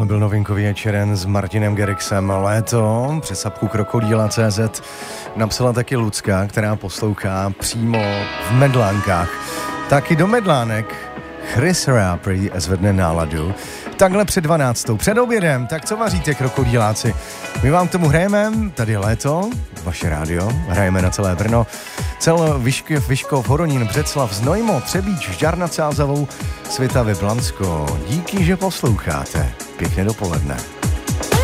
byl novinkový večeren s Martinem Garrixem. Léto přes apku krokodýla.cz napsala taky Lucka, která poslouchá přímo v Medlánkách. Taky do Medlánek Chris Rapri zvedne náladu. Takhle před 12. před obědem, tak co vaříte, krokodýláci? My vám k tomu hrajeme, tady je Léto, vaše rádio, hrajeme na celé Brno, Vyškov, Horonín, Břeclav, Znojmo, Třebíč, Žďár nad Sázavou, Svitavy, Blansko. Díky, že posloucháte. Pěkné dopoledne.